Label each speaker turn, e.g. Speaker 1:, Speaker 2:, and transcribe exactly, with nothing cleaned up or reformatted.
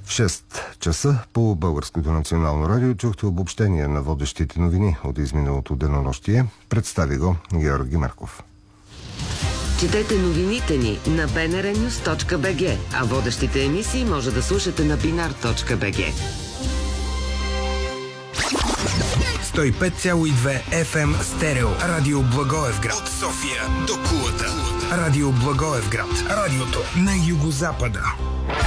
Speaker 1: В шест часа по Българското национално радио чухте обобщение на водещите новини от изминалото денонощие. Представи го Георги Марков.
Speaker 2: Четете новините ни на би ен ар нюз точка би джи, а водещите емисии може да слушате на бинар точка би джи.
Speaker 3: сто и пет цяло и две еф ем стерео. Радио Благоевград. От София до Кулата. Радио Благоевград. Радиото на югозапада.